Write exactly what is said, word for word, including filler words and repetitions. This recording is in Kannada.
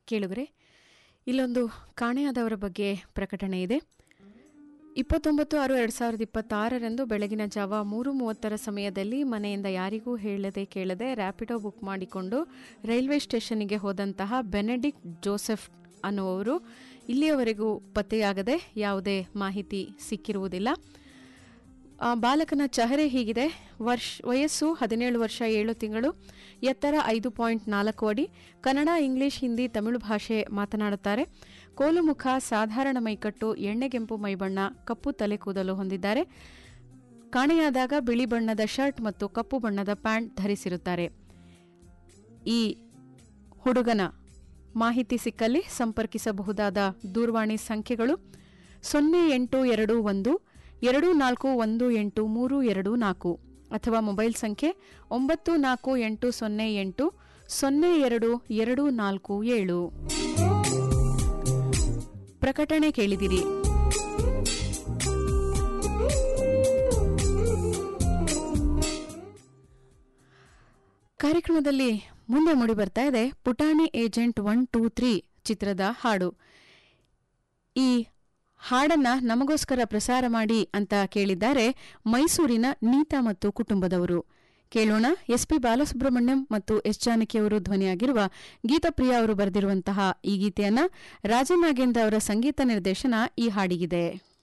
ಕೇಳುಗರೆ, ಇಲ್ಲೊಂದು ಕಾಣೆಯಾದವರ ಬಗ್ಗೆ ಪ್ರಕಟಣೆ ಇದೆ. ಇಪ್ಪತ್ತೊಂಬತ್ತು ಆರು ಎರಡು ಸಾವಿರದ ಇಪ್ಪತ್ತಾರರಂದು ಬೆಳಗಿನ ಜಾವ ಮೂರು ಮೂವತ್ತರ ಸಮಯದಲ್ಲಿ ಮನೆಯಿಂದ ಯಾರಿಗೂ ಹೇಳದೆ ಕೇಳದೆ ರ್ಯಾಪಿಡೋ ಬುಕ್ ಮಾಡಿಕೊಂಡು ರೈಲ್ವೆ ಸ್ಟೇಷನ್ನಿಗೆ ಹೋದಂತಹ ಬೆನೆಡಿಕ್ಟ್ ಜೋಸೆಫ್ ಅನ್ನುವರು ಇಲ್ಲಿಯವರೆಗೂ ಪತ್ತೆಯಾಗದೆ ಯಾವುದೇ ಮಾಹಿತಿ ಸಿಕ್ಕಿರುವುದಿಲ್ಲ. ಬಾಲಕನ ಚಹರೆ ಹೀಗಿದೆ. ವರ್ಷ ವಯಸ್ಸು ಹದಿನೇಳು ವರ್ಷ ಏಳು ತಿಂಗಳು, ಎತ್ತರ ಐದು ಪಾಯಿಂಟ್ ನಾಲ್ಕು ಅಡಿ, ಕನ್ನಡ, ಇಂಗ್ಲಿಷ್, ಹಿಂದಿ, ತಮಿಳು ಭಾಷೆ ಮಾತನಾಡುತ್ತಾರೆ. ಕೋಲು ಮುಖ, ಸಾಧಾರಣ ಮೈಕಟ್ಟು, ಎಣ್ಣೆಗೆಂಪು ಮೈಬಣ್ಣ, ಕಪ್ಪು ತಲೆ ಕೂದಲು ಹೊಂದಿದ್ದಾರೆ. ಕಾಣೆಯಾದಾಗ ಬಿಳಿ ಬಣ್ಣದ ಶರ್ಟ್ ಮತ್ತು ಕಪ್ಪು ಬಣ್ಣದ ಪ್ಯಾಂಟ್ ಧರಿಸಿರುತ್ತಾರೆ. ಈ ಹುಡುಗನ ಮಾಹಿತಿ ಸಿಕ್ಕಲ್ಲಿ ಸಂಪರ್ಕಿಸಬಹುದಾದ ದೂರವಾಣಿ ಸಂಖ್ಯೆಗಳು ಸೊನ್ನೆ ಎಂಟು ಎರಡು ಒಂದು ಎರಡು ನಾಲ್ಕು ಒಂದು ಎಂಟು ಮೂರು ಎರಡು ನಾಲ್ಕು ಅಥವಾ ಮೊಬೈಲ್ ಸಂಖ್ಯೆ ಒಂಬತ್ತು ನಾಲ್ಕು ಎಂಟು ಸೊನ್ನೆ ಎಂಟು ಸೊನ್ನೆ ಎರಡು ಎರಡು ನಾಲ್ಕು ಏಳು. ಪ್ರಕಟಣೆ ಕೇಳಿದಿರಿ. ಕಾರ್ಯಕ್ರಮದಲ್ಲಿ ಮುಂದೆ ಮೂಡಿ ಬರ್ತಾ ಇದೆ ಪುಟಾಣಿ ಏಜೆಂಟ್ ಒನ್ ಟೂ ತ್ರೀ ಚಿತ್ರದ ಹಾಡು. ಈ ಹಾಡನ್ನ ನಮಗೋಸ್ಕರ ಪ್ರಸಾರ ಮಾಡಿ ಅಂತ ಕೇಳಿದ್ದಾರೆ ಮೈಸೂರಿನ ನೀತಾ ಮತ್ತು ಕುಟುಂಬದವರು. ಕೇಳೋಣ. ಎಸ್ ಪಿ ಬಾಲಸುಬ್ರಹ್ಮಣ್ಯಂ ಮತ್ತು ಎಸ್ ಜಾನಕಿಯವರು ಧ್ವನಿಯಾಗಿರುವ ಗೀತಪ್ರಿಯ ಅವರು ಬರೆದಿರುವಂತಹ ಈ ಗೀತೆಯನ್ನ ರಾಜನಾಗೇಂದ್ರ ಅವರ ಸಂಗೀತ ನಿರ್ದೇಶನ ಈ ಹಾಡಿಗಿದೆ.